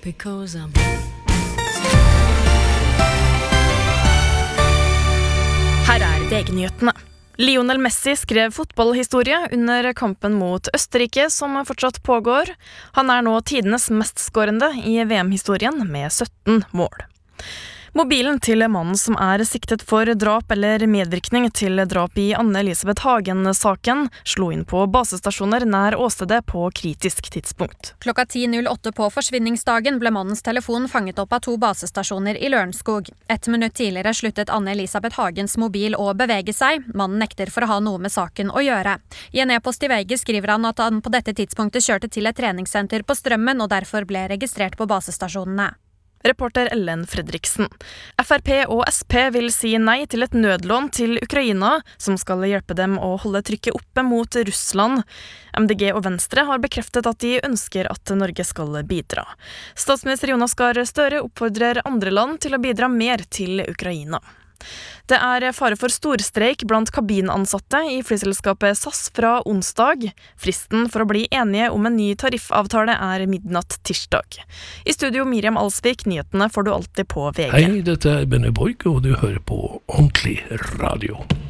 because I'm Her VG-nyhetene. Lionel Messi skrev fotballhistorie under kampen mot Østerrike som fortsatt pågår. Han nå tidenes mest skårende I VM-historien med 17 mål. Mobilen til mannen som siktet for drap eller medvirkning til drap I Anne-Elisabeth Hagen-saken slo inn på basestasjoner nær åstedet på kritisk tidspunkt. Klokka 10.08 på forsvinningsdagen ble mannens telefon fanget opp av 2 basestasjoner I Lørenskog. 1 minutt tidligere sluttet Anne-Elisabeth Hagens mobil å bevege seg. Mannen nekter for å ha noe med saken å gjøre. I en e-post I VG skriver han at han på dette tidspunktet kjørte til et treningssenter på Strømmen og derfor ble registrert på basestasjonene. Reporter Ellen Fredriksen. FRP og SP vil si nei til et nødlån til Ukraina, som skal hjelpe dem å holde trykket oppe mot Russland. MDG og Venstre har bekreftet at de ønsker at Norge skal bidra. Statsminister Jonas Gahr Støre oppfordrer andre land til å bidra mer til Ukraina. Det fare for storstreik blant kabinansatte I flyselskapet SAS fra onsdag. Fristen for å bli enige om en ny tariffavtale midnatt tirsdag. I studio Miriam Alsvik, nyhetene får du alltid på VG. Hei, dette Benny Borg, og du hører på Ordentlig Radio.